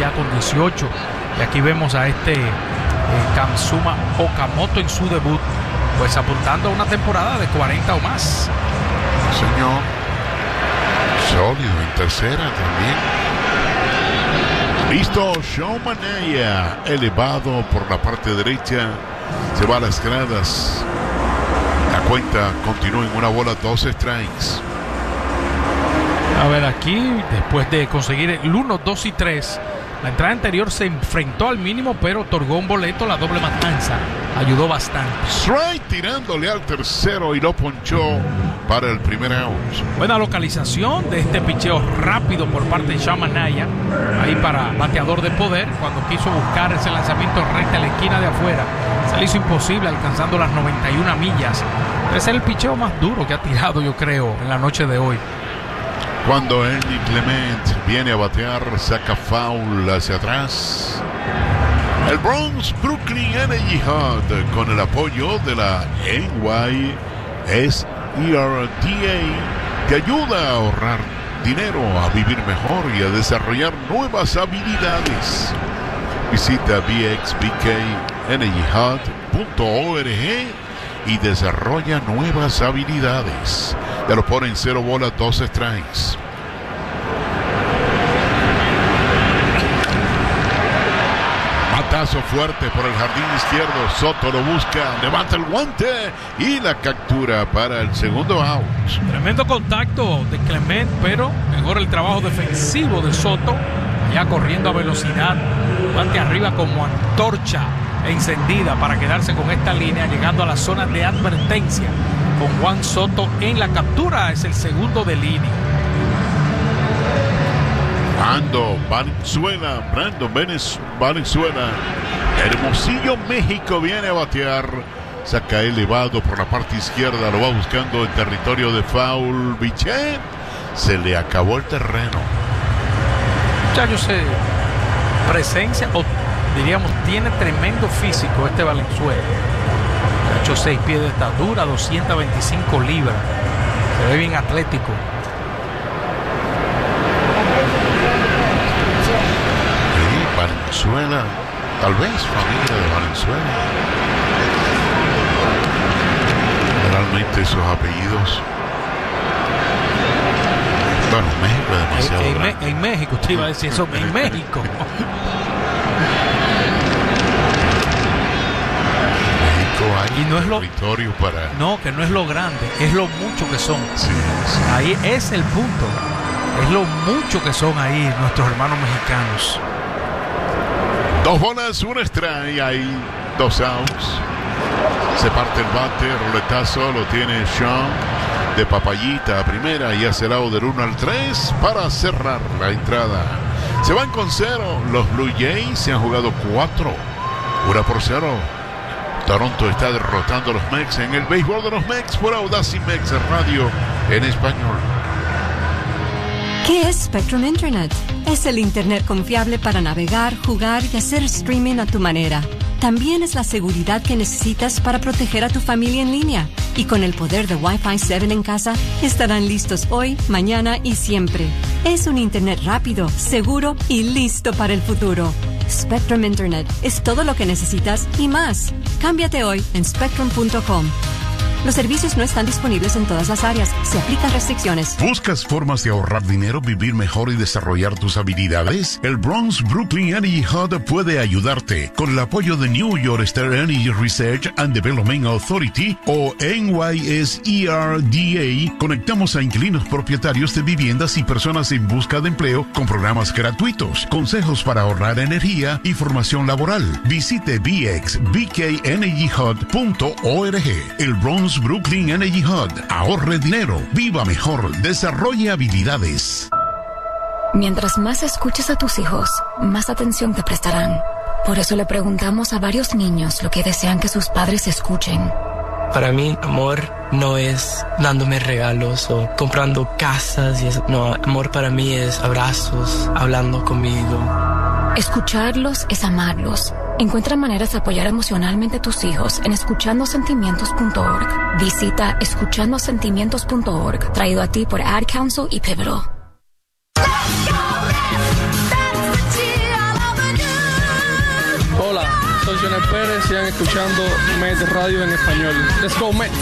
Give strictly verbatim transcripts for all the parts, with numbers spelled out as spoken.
ya con dieciocho. Y aquí vemos a este eh, Katsuma Okamoto en su debut, pues apuntando a una temporada de cuarenta o más. Señor, sólido en tercera también. Listo, Sean Manaea, elevado por la parte derecha, se va a las gradas. La cuenta continúa en una bola, dos strikes. A ver, aquí, después de conseguir el uno, dos y tres, la entrada anterior se enfrentó al mínimo, pero otorgó un boleto. La doble matanza ayudó bastante. Strike tirándole al tercero y lo ponchó para el primer out. Buena localización de este picheo rápido por parte de Sean Manaea, ahí para bateador de poder, cuando quiso buscar ese lanzamiento recta en la esquina de afuera. Se le hizo imposible, alcanzando las noventa y una millas. Es el picheo más duro que ha tirado, yo creo, en la noche de hoy. Cuando Ernie Clement viene a batear, saca foul hacia atrás. El Bronx Brooklyn Energy Hub, con el apoyo de la N Y S E R D A, te ayuda a ahorrar dinero, a vivir mejor y a desarrollar nuevas habilidades. Visita b x b k energy hub punto org y desarrolla nuevas habilidades. Ya lo pone en cero bolas, dos strikes. Matazo fuerte por el jardín izquierdo. Soto lo busca, levanta el guante y la captura para el segundo out. Tremendo contacto de Clement, pero mejor el trabajo defensivo de Soto, ya corriendo a velocidad, guante arriba como antorcha encendida para quedarse con esta línea, llegando a la zona de advertencia con Juan Soto en la captura. Es el segundo de línea. Brando Valenzuela, Brando Valenzuela, Hermosillo, México, viene a batear. Saca elevado por la parte izquierda, lo va buscando en territorio de foul. Bichet, se le acabó el terreno. Muchachos, eh, presencia, o diríamos, tiene tremendo físico este Valenzuela. Ha hecho seis pies de estatura, doscientas veinticinco libras. Se ve bien atlético. Sí, Valenzuela, tal vez familia de Valenzuela. Generalmente sus apellidos. Bueno, México es demasiado en, grande. en, en México, usted iba a decir eso, en México. Hay y no es lo territorio para... No, que no es lo grande, es lo mucho que son. Sí, sí. Ahí es el punto. Es lo mucho que son ahí nuestros hermanos mexicanos. Dos bolas, un strike, hay dos outs. Se parte el bate, roletazo, lo tiene Sean de papayita a primera y hace el out del uno al tres para cerrar la entrada. Se van con cero. Los Blue Jays se han jugado cuatro. Una por cero. Toronto está derrotando a los Mex en el béisbol de los Mex por Audacy Mex Radio en español. ¿Qué es Spectrum Internet? Es el Internet confiable para navegar, jugar y hacer streaming a tu manera. También es la seguridad que necesitas para proteger a tu familia en línea. Y con el poder de Wi-Fi siete en casa, estarán listos hoy, mañana y siempre. Es un Internet rápido, seguro y listo para el futuro. Spectrum Internet es todo lo que necesitas y más. Cámbiate hoy en spectrum punto com. Los servicios no están disponibles en todas las áreas. Se aplican restricciones. ¿Buscas formas de ahorrar dinero, vivir mejor y desarrollar tus habilidades? El Bronx Brooklyn Energy Hub puede ayudarte. Con el apoyo de New York State Energy Research and Development Authority o N Y S E R D A, conectamos a inquilinos propietarios de viviendas y personas en busca de empleo con programas gratuitos, consejos para ahorrar energía y formación laboral. Visite b x b k energy hub punto org. El Bronx Brooklyn Energy Hub. Ahorre dinero, viva mejor, desarrolle habilidades. Mientras más escuches a tus hijos, más atención te prestarán. Por eso le preguntamos a varios niños lo que desean que sus padres escuchen. Para mí, amor no es dándome regalos o comprando casas y eso. No, amor para mí es abrazos, hablando conmigo. Escucharlos es amarlos. Encuentra maneras de apoyar emocionalmente a tus hijos en escuchando sentimientos punto org. Visita escuchando sentimientos punto org, traído a ti por Ad Council y Pivotal. Pérez. Sigan escuchando Mets Radio en español. Let's go, Mets.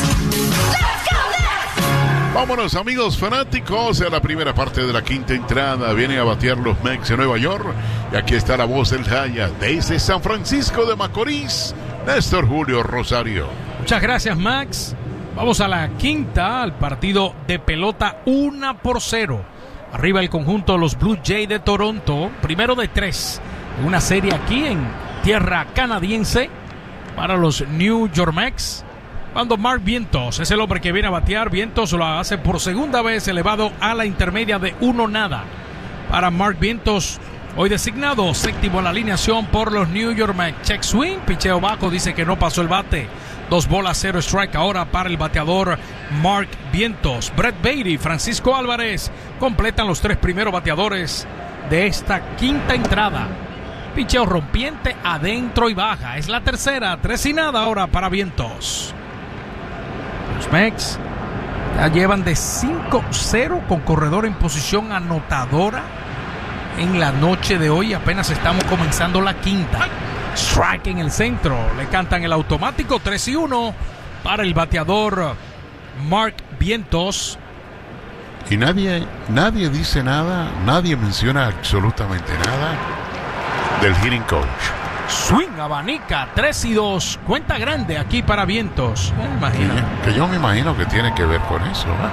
Vámonos, amigos fanáticos, a la primera parte de la quinta entrada. Vienen a batear los Mets de Nueva York. Y aquí está la voz del Jaya desde San Francisco de Macorís, Néstor Julio Rosario. Muchas gracias, Max. Vamos a la quinta, al partido de pelota uno por cero. Arriba el conjunto de los Blue Jays de Toronto, primero de tres. Una serie aquí en tierra canadiense para los New York Mets. Cuando Mark Vientos es el hombre que viene a batear, Vientos lo hace por segunda vez, elevado a la intermedia de uno nada. Para Mark Vientos, hoy designado séptimo en la alineación por los New York Mets. Check swing, picheo bajo, dice que no pasó el bate. Dos bolas, cero strike ahora para el bateador Mark Vientos. Brett Baty, Francisco Álvarez completan los tres primeros bateadores de esta quinta entrada. Picheo rompiente adentro y baja. Es la tercera, tres y nada ahora para Vientos. Los Mets ya llevan de cinco cero con corredor en posición anotadora en la noche de hoy. Apenas estamos comenzando la quinta. Strike en el centro. Le cantan el automático. tres y uno para el bateador Mark Vientos. Y nadie, nadie dice nada, nadie menciona absolutamente nada del hitting coach. Swing, abanica, tres y dos. Cuenta grande aquí para Vientos. Me imagino. Que, que yo me imagino que tiene que ver con eso, ¿eh?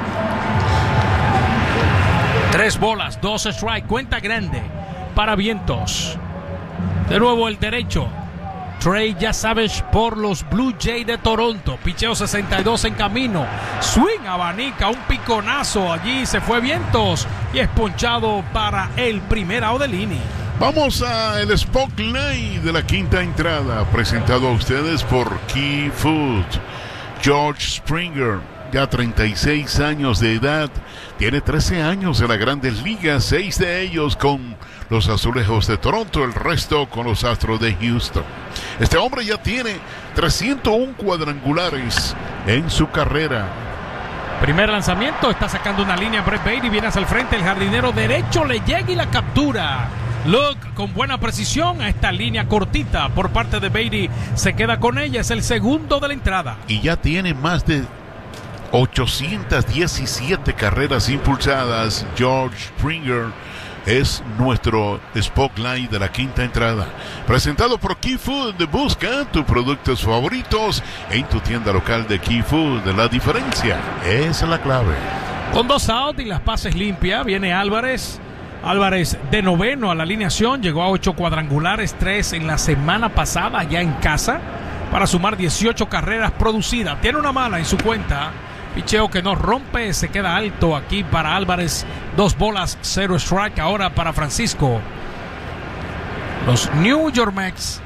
Tres bolas, dos strike. Cuenta grande para Vientos. De nuevo el derecho. Trey Yasavage por los Blue Jays de Toronto. Picheo sesenta y dos en camino. Swing, abanica, un piconazo. Allí se fue Vientos y es ponchado para el primer out del inning. Vamos a el Spotlight de la quinta entrada, presentado a ustedes por Key Food. George Springer, ya treinta y seis años de edad, tiene trece años en las Grandes Ligas, seis de ellos con los Azulejos de Toronto, el resto con los Astros de Houston. Este hombre ya tiene trescientos uno cuadrangulares en su carrera. Primer lanzamiento, está sacando una línea Brett Baty, viene hacia el frente, el jardinero derecho le llega y la captura. Look con buena precisión a esta línea cortita por parte de Baty, se queda con ella, es el segundo de la entrada. Y ya tiene más de ochocientas diecisiete carreras impulsadas. George Springer es nuestro Spotlight de la quinta entrada, presentado por Key Food. Busca tus productos favoritos en tu tienda local de Key Food. La diferencia es la clave. Con dos out y las bases limpias, viene Álvarez. Álvarez de noveno a la alineación, llegó a ocho cuadrangulares, tres en la semana pasada ya en casa, para sumar dieciocho carreras producidas. Tiene una mala en su cuenta. Picheo que no rompe, se queda alto aquí para Álvarez. Dos bolas, cero strike ahora para Francisco. Los New York Mets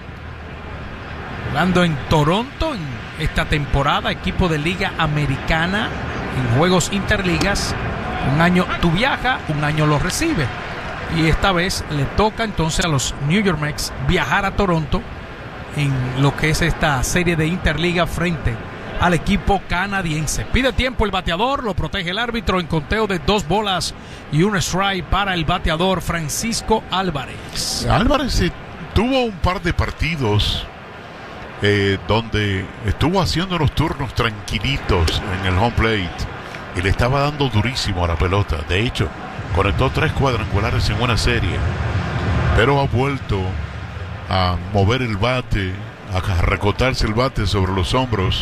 jugando en Toronto en esta temporada, equipo de Liga Americana en juegos interligas. Un año tú viajas, un año lo recibe. Y esta vez le toca entonces a los New York Mets viajar a Toronto en lo que es esta serie de interliga frente al equipo canadiense. Pide tiempo el bateador, lo protege el árbitro en conteo de dos bolas y un strike para el bateador Francisco Álvarez. Álvarez eh, tuvo un par de partidos eh, donde estuvo haciendo los turnos tranquilitos en el home plate y le estaba dando durísimo a la pelota. De hecho, conectó tres cuadrangulares en una serie, pero ha vuelto a mover el bate, a recotarse el bate sobre los hombros.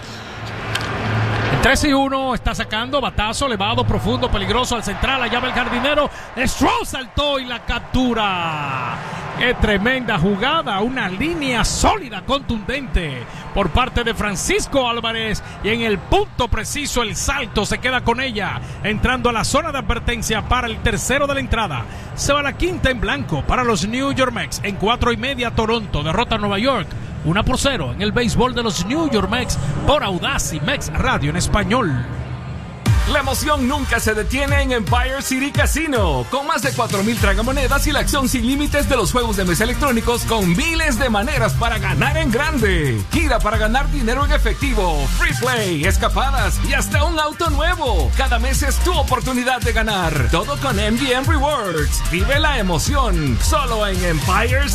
tres y uno, está sacando batazo elevado, profundo, peligroso al central, allá va el jardinero. Stroh saltó y la captura. Qué tremenda jugada, una línea sólida, contundente por parte de Francisco Álvarez, y en el punto preciso el salto, se queda con ella, entrando a la zona de advertencia para el tercero de la entrada. Se va la quinta en blanco para los New York Mets. En cuatro y media Toronto derrota a Nueva York uno por cero en el béisbol de los New York Mets por Audacy Mets Radio en español. La emoción nunca se detiene en Empire City Casino. Con más de cuatro mil tragamonedas y la acción sin límites de los juegos de mesa electrónicos, con miles de maneras para ganar en grande. Gira para ganar dinero en efectivo, free play, escapadas y hasta un auto nuevo. Cada mes es tu oportunidad de ganar. Todo con M G M Rewards. Vive la emoción solo en Empire